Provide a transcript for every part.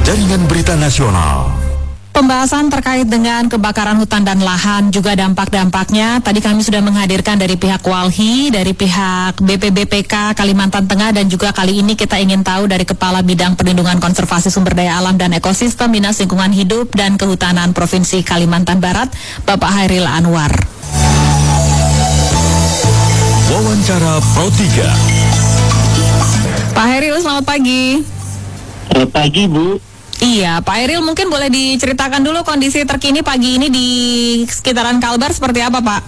Jaringan Berita Nasional. Pembahasan terkait dengan kebakaran hutan dan lahan juga dampak-dampaknya. Tadi kami sudah menghadirkan dari pihak Walhi, dari pihak BPBPK Kalimantan Tengah, dan juga kali ini kita ingin tahu dari Kepala Bidang Perlindungan Konservasi Sumber Daya Alam dan Ekosistem Dinas Lingkungan Hidup dan Kehutanan Provinsi Kalimantan Barat, Bapak Hairil Anwar. Wawancara Pro 3. Pak Hairil, selamat pagi. Selamat pagi, Bu. Iya, Pak Hairil, mungkin boleh diceritakan dulu kondisi terkini pagi ini di sekitaran Kalbar seperti apa, Pak?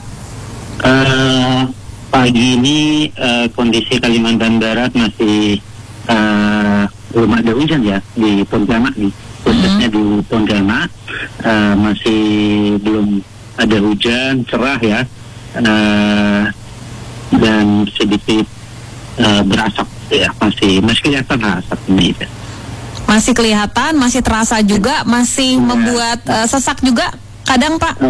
Pagi ini kondisi Kalimantan Barat masih belum ada hujan ya di Pontianak, khususnya di Pontianak masih belum ada hujan, cerah ya, dan sedikit berasap ya, masih kelihatan asap ini ya. Masih kelihatan, masih terasa juga, masih membuat sesak juga kadang, Pak?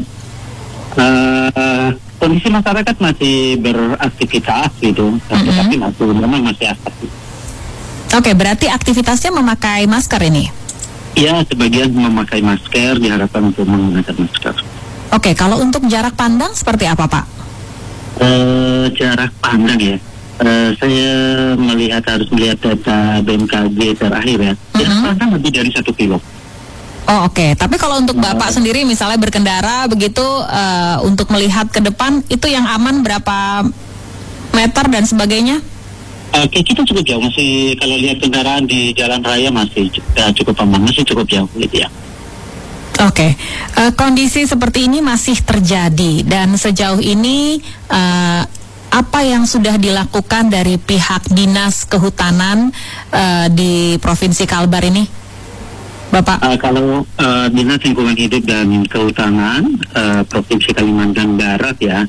Kondisi masyarakat masih beraktivitas gitu, tapi memang masih asap. Oke, berarti aktivitasnya memakai masker ini? Ya, sebagian memakai masker, diharapkan untuk menggunakan masker. Oke, kalau untuk jarak pandang seperti apa, Pak? Jarak pandang ya. Saya harus melihat data BMKG terakhir ya. Jarak pandang lebih dari 1 kilo. Oh, oke. Tapi kalau untuk Bapak sendiri misalnya berkendara begitu untuk melihat ke depan, itu yang aman berapa meter dan sebagainya? Kita cukup jauh, masih kalau lihat kendaraan di jalan raya masih cukup aman, masih cukup jauh gitu ya. Oke. Kondisi seperti ini masih terjadi dan sejauh ini apa yang sudah dilakukan dari pihak Dinas Kehutanan di Provinsi Kalbar ini, Bapak? Kalau Dinas Lingkungan Hidup dan Kehutanan Provinsi Kalimantan Barat ya,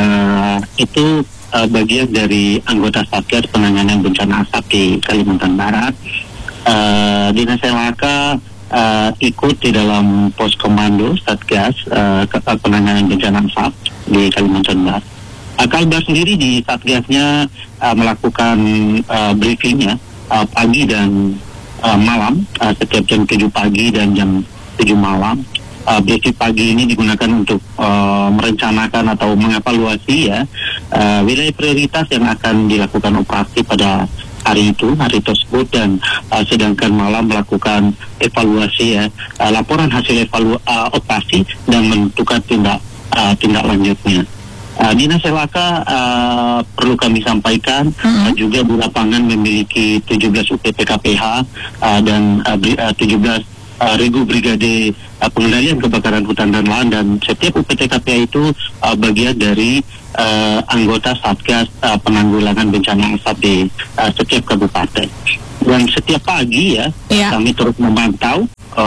itu bagian dari anggota Satgas Penanganan Bencana Asap di Kalimantan Barat. Dinas LHK ikut di dalam pos komando Satgas Penanganan Bencana Asap di Kalimantan Barat. Kalbar sendiri di Satgasnya melakukan briefing ya, pagi dan malam, setiap jam 7 pagi dan jam 7 malam. Briefing pagi ini digunakan untuk merencanakan atau mengevaluasi ya wilayah prioritas yang akan dilakukan operasi pada hari tersebut, dan sedangkan malam melakukan evaluasi ya, laporan hasil operasi dan menentukan tindak lanjutnya. Dinas LHK perlu kami sampaikan juga di lapangan memiliki 17 UPT KPH dan 17 Regu Brigade Pengendalian Kebakaran Hutan dan Lahan, dan setiap UPT KPH itu bagian dari anggota Satgas Penanggulangan Bencana Asap di setiap kabupaten. Dan setiap pagi ya, kami terus memantau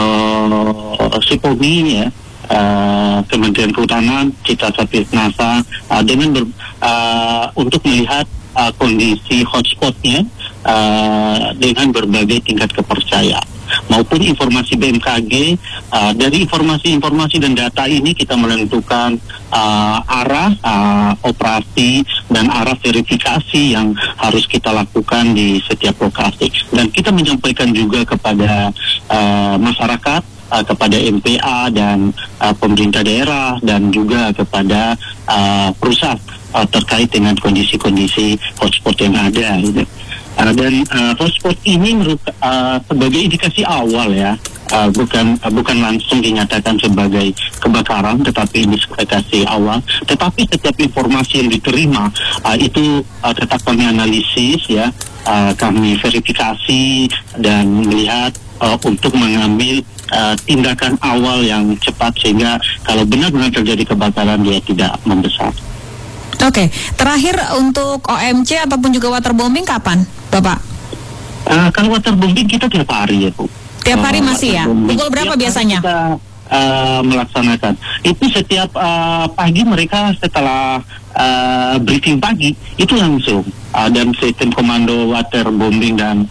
SIPOMI ya, Kementerian Kehutanan, Cita Satgas NASA dengan untuk melihat kondisi hotspotnya dengan berbagai tingkat kepercayaan maupun informasi BMKG. Dari informasi dan data ini kita menentukan arah operasi dan arah verifikasi yang harus kita lakukan di setiap lokasi, dan kita menyampaikan juga kepada masyarakat, kepada MPA dan pemerintah daerah, dan juga kepada perusahaan terkait dengan kondisi-kondisi hotspot yang ada gitu. Dan hotspot ini sebagai indikasi awal ya, bukan langsung dinyatakan sebagai kebakaran, tetapi indikasi awal. Tetapi setiap informasi yang diterima itu tetap kami analisis ya, kami verifikasi dan melihat untuk mengambil tindakan awal yang cepat, sehingga kalau benar-benar terjadi kebakaran dia tidak membesar. Oke, terakhir untuk OMC ataupun juga waterbombing kapan, Bapak? Kalau waterbombing kita tiap hari ya, Bu. Tiap hari masih ya? Pukul berapa biasanya? Kita melaksanakan itu setiap pagi. Mereka setelah briefing pagi itu langsung, dan sistem komando waterbombing dan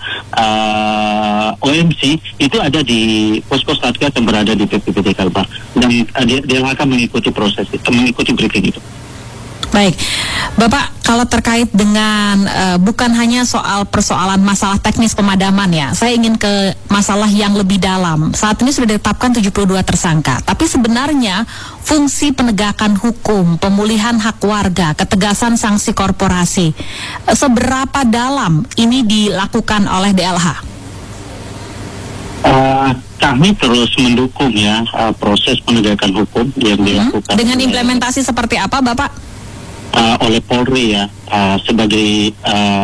OMC itu ada di pos-pos Satgas yang berada di PPPT Kalbar, dan dia akan mengikuti proses itu, mengikuti briefing itu. Baik, Bapak, kalau terkait dengan bukan hanya soal persoalan masalah teknis pemadaman ya, saya ingin ke masalah yang lebih dalam. Saat ini sudah ditetapkan 72 tersangka, tapi sebenarnya fungsi penegakan hukum, pemulihan hak warga, ketegasan sanksi korporasi, seberapa dalam ini dilakukan oleh DLH? Kami terus mendukung ya proses penegakan hukum yang dilakukan dengan implementasi seperti apa, Bapak? Oleh Polri ya, sebagai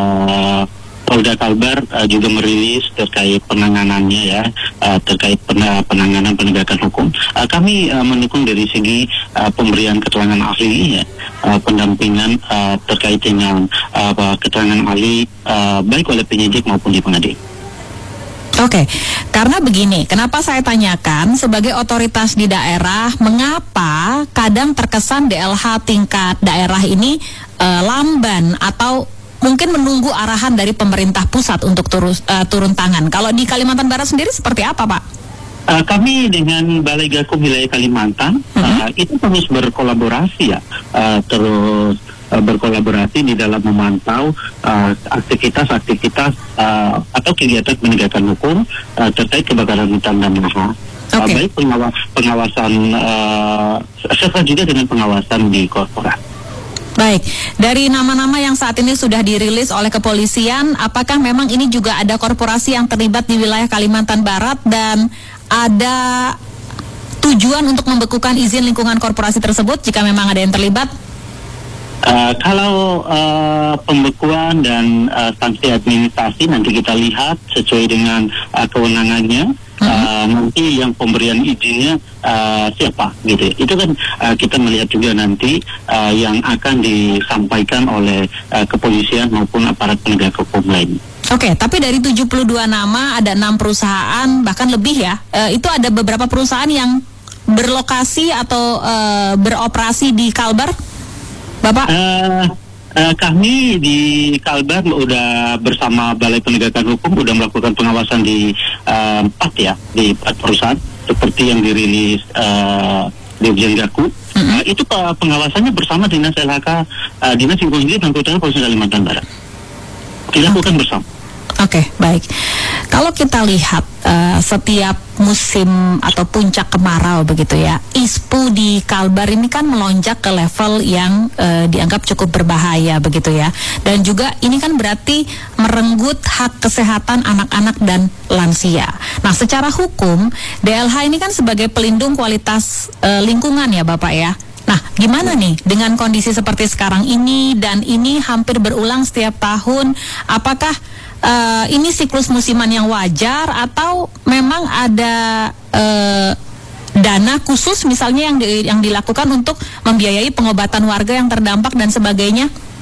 Polda Kalbar juga merilis terkait penanganannya ya, terkait penanganan penegakan hukum. Kami mendukung dari segi pemberian keterangan ahli ya, pendampingan terkait dengan keterangan ahli baik oleh penyidik maupun di pengadilan. Oke, karena begini, kenapa saya tanyakan sebagai otoritas di daerah, mengapa kadang terkesan DLH tingkat daerah ini lamban atau mungkin menunggu arahan dari pemerintah pusat untuk turun tangan. Kalau di Kalimantan Barat sendiri seperti apa, Pak? Kami dengan Balai Gakum Wilayah Kalimantan itu terus berkolaborasi ya, berkolaborasi di dalam memantau aktivitas atau kegiatan penegakan hukum terkait kebakaran hutan dan lahan. Baik pengawasan serta juga dengan pengawasan di korporat. Baik, dari nama-nama yang saat ini sudah dirilis oleh kepolisian, apakah memang ini juga ada korporasi yang terlibat di wilayah Kalimantan Barat dan ada tujuan untuk membekukan izin lingkungan korporasi tersebut jika memang ada yang terlibat? Kalau pembekuan dan sanksi administrasi nanti kita lihat sesuai dengan kewenangannya. Nanti yang pemberian izinnya siapa gitu. Itu kan kita melihat juga nanti yang akan disampaikan oleh kepolisian maupun aparat penegak hukum lain. Oke, tapi dari 72 nama ada 6 perusahaan bahkan lebih ya. Itu ada beberapa perusahaan yang berlokasi atau beroperasi di Kalbar, Bapak? Kami di Kalbar udah bersama Balai Penegakan Hukum udah melakukan pengawasan di 4 perusahaan seperti yang dirilis Dirjen Gakum. Itu pengawasannya bersama Dinas LHK, Dinas Lingkungan Hidup dan Kehutanan Provinsi Kalimantan Barat. Dilakukan bersama. Oke, baik. Kalau kita lihat setiap musim atau puncak kemarau begitu ya, ISPU di Kalbar ini kan melonjak ke level yang dianggap cukup berbahaya begitu ya. Dan juga ini kan berarti merenggut hak kesehatan anak-anak dan lansia. Nah, secara hukum DLH ini kan sebagai pelindung kualitas lingkungan ya Bapak ya. Nah, gimana nih dengan kondisi seperti sekarang ini dan ini hampir berulang setiap tahun? Apakah ini siklus musiman yang wajar atau memang ada dana khusus misalnya yang dilakukan untuk membiayai pengobatan warga yang terdampak dan sebagainya?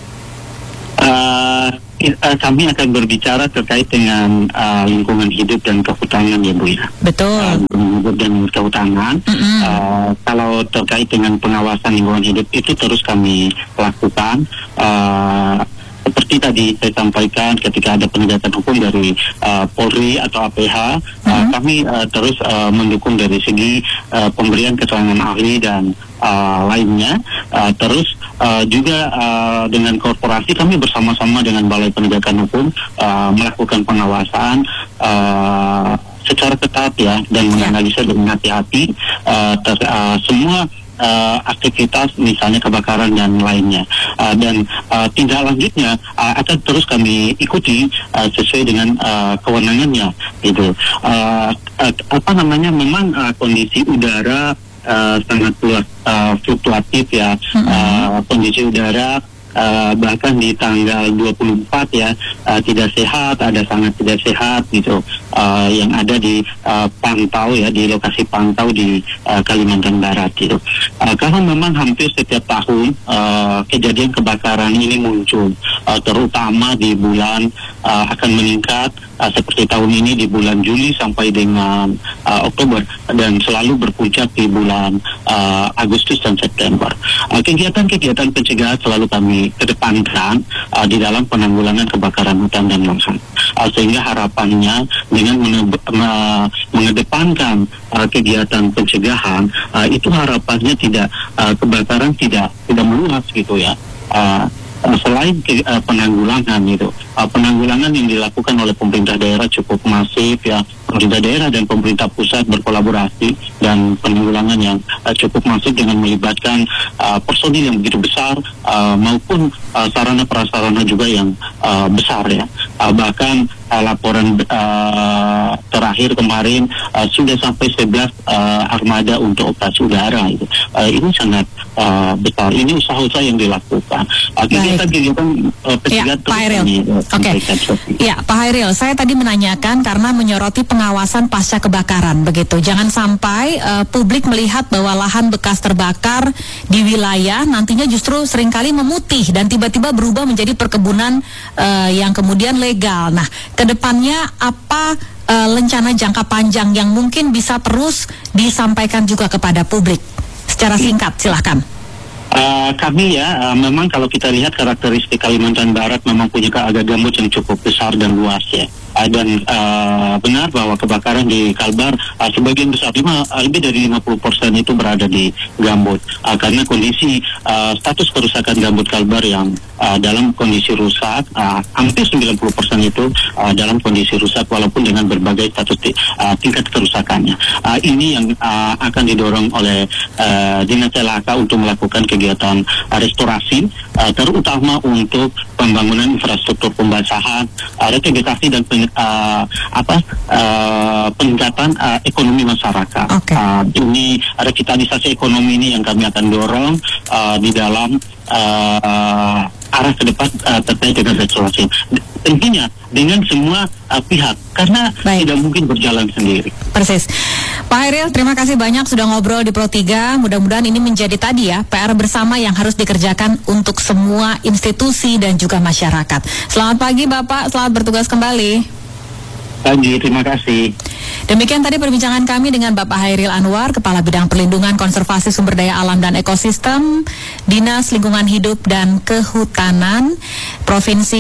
Kami akan berbicara terkait dengan lingkungan hidup dan kehutanan ya Bu ya. Betul. Lingkungan hidup dan kehutanan. Kalau terkait dengan pengawasan lingkungan hidup itu terus kami lakukan. Seperti tadi saya sampaikan ketika ada penegakan hukum dari Polri atau APH, kami terus mendukung dari segi pemberian keterangan ahli dan lainnya. Terus juga dengan korporasi kami bersama-sama dengan Balai Penegakan Hukum melakukan pengawasan secara ketat ya dan menganalisa dengan hati-hati semua aktivitas misalnya kebakaran dan lainnya dan tindak lanjutnya akan terus kami ikuti sesuai dengan kewenangannya gitu. Memang kondisi udara sangat fluktuatif ya. Kondisi udara bahkan di tanggal 24 ya tidak sehat, ada sangat tidak sehat gitu yang ada di pantau ya, di lokasi pantau di Kalimantan Barat gitu. Karena memang hampir setiap tahun kejadian kebakaran ini muncul, terutama di bulan akan meningkat seperti tahun ini di bulan Juli sampai dengan Oktober dan selalu berpuncak di bulan Agustus dan September. Kegiatan-kegiatan pencegahan selalu kami kedepankan di dalam penanggulangan kebakaran hutan dan lahan, sehingga harapannya dengan mengedepankan kegiatan pencegahan itu harapannya tidak kebakaran tidak meluas gitu ya. selain penanggulangan itu, penanggulangan yang dilakukan oleh pemerintah daerah cukup masif ya. Pemerintah daerah dan pemerintah pusat berkolaborasi, dan penanggulangan yang cukup masif dengan melibatkan personil yang begitu besar, maupun sarana prasarana juga yang besar ya. Bahkan laporan terakhir kemarin sudah sampai 11 armada untuk operasi udara itu. Ini sangat besar. Ini usaha-usaha yang dilakukan. Kegiatan pencegahan Pak Hairil. Oke. Ya, Pak Hairil, saya tadi menanyakan karena menyoroti pengawasan pasca kebakaran begitu. Jangan sampai publik melihat bahwa lahan bekas terbakar di wilayah nantinya justru seringkali memutih dan tiba-tiba berubah menjadi perkebunan yang kemudian legal. Nah, kedepannya apa rencana jangka panjang yang mungkin bisa terus disampaikan juga kepada publik? Secara singkat, silahkan. Kami memang kalau kita lihat karakteristik Kalimantan Barat memang punya agak gambut yang cukup besar dan luas ya. Dan benar bahwa kebakaran di Kalbar sebagian besar lebih dari 50% itu berada di gambut, karena kondisi status kerusakan gambut Kalbar yang dalam kondisi rusak, hampir 90% itu dalam kondisi rusak walaupun dengan berbagai status tingkat kerusakannya. Ini yang akan didorong oleh Dinas LHK untuk melakukan kegiatan restorasi, terutama untuk pembangunan infrastruktur pembasahan, revegetasi dan peningkatan ekonomi masyarakat. Ini revitalisasi ekonomi ini yang kami akan dorong di dalam arah ke depan terkait dengan restorasi. Tentunya dengan semua pihak, karena tidak mungkin berjalan sendiri. Persis. Pak Hairil, terima kasih banyak sudah ngobrol di Pro 3. Mudah-mudahan ini menjadi tadi ya PR bersama yang harus dikerjakan untuk semua institusi dan juga masyarakat. Selamat pagi Bapak, selamat bertugas kembali. Pagi, terima kasih. Demikian tadi perbincangan kami dengan Bapak Hairil Anwar, Kepala Bidang Perlindungan Konservasi Sumber Daya Alam dan Ekosistem, Dinas Lingkungan Hidup dan Kehutanan, Provinsi